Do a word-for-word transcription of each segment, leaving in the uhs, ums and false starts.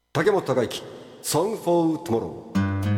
竹本孝之 Song for Tomorrow。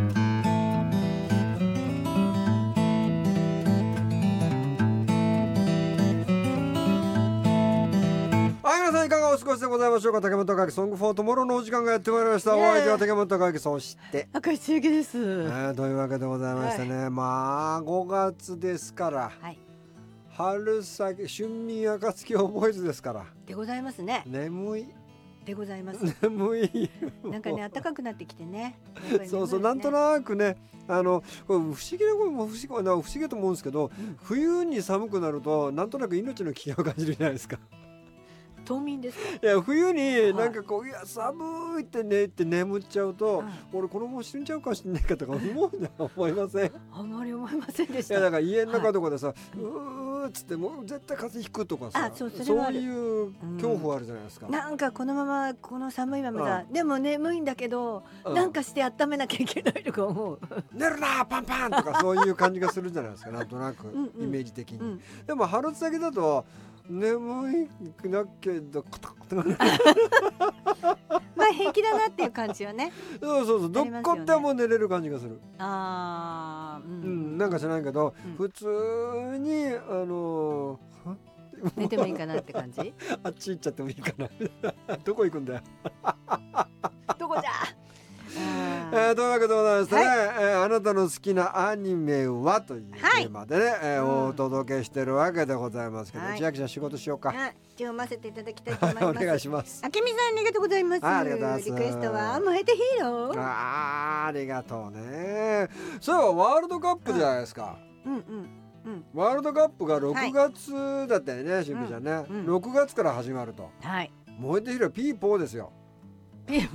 はい、皆さんいかがお過ごしでございましょうか。竹本孝之 Song for Tomorrow のお時間がやってまいりました。お相手は竹本孝之、そして明石千恵です、 えー、というわけでございましてね、はい、まあごがつですから、はい、春先春眠暁を覚えずですからでございますね。 眠いでございます。 眠いなんかね、暖かくなってきてね。 ねそうそう、なんとなくね、あのこれ不思議な、これも不思議不思議だと思うんですけど、うん、冬に寒くなるとなんとなく命の危険を感じるじゃないですか。 冬眠ですか。 いや、冬になんかこう、はい、いや寒いってねって眠っちゃうと、はい、俺このまま死んじゃうかもしれないかとか思うじゃ思いませんあんまり思いませんでした。 いや、だから家の中とかでさ、はい、うーっつってもう絶対風邪ひくとかさ、 あ、そう、それそうはある。 いう恐怖あるじゃないですか、 うん、なんかこのままこの寒いままだでも眠いんだけど、なんかして温めなきゃいけないとか思う寝るなパンパンとかそういう感じがするじゃないですかなんとなくイメージ的に、うんうん、でも春先だと眠いだけどコタコタまあ平気だなっていう感じよね。 そうそうそう、どっこっても寝れる感じがする。 あー、うん、 うん、なんか知らないけど、うん、普通にあのー、寝てもいいかなって感じあっち行っちゃってもいいかなどこ行くんだよどこじゃえー、というわけでございましてね、はい、えー、あなたの好きなアニメはというテーマでね、はい、えーうん、お届けしてるわけでございますけど、はい、千秋ちゃん仕事しようか。 じゃあ読ませていただきたいと思いますお願いします。 あけみさんありがとうございます。 ありがとうございます。 リクエストは燃えてヒーロー。 あー、ありがとうね。そういえばワールドカップじゃないですか。 うんうんうん、 ワールドカップがろくがつだったよね、しんぺちゃんね、うんうん、ろくがつから始まると、 はい、 燃えてヒーローピーポーですよ。 ピー